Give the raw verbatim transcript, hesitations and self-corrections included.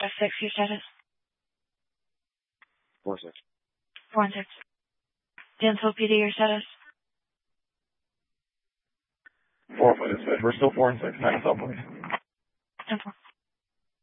F six, your status? Four six. Four and six. Dansville P D, your status? Four five six. We're still four and six. Nine cell, please. Ten four.